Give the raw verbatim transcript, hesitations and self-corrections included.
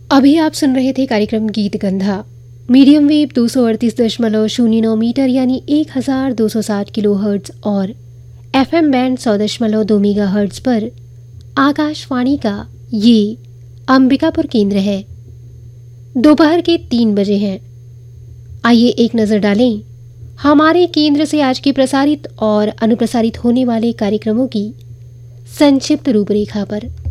अभी आप सुन रहे थे कार्यक्रम गीत गंधा। मीडियम वेव दो सौ अड़तीस दशमलव शून्य नौ मीटर यानी एक हज़ार दो सौ साठ किलो हर्ट्ज और एफएम बैंड सौ दशमलव दो मेगा हर्ट्ज पर आकाशवाणी का ये अंबिकापुर केंद्र है। दोपहर के तीन बजे हैं। आइए एक नज़र डालें हमारे केंद्र से आज के प्रसारित और अनुप्रसारित होने वाले कार्यक्रमों की संक्षिप्त रूपरेखा पर।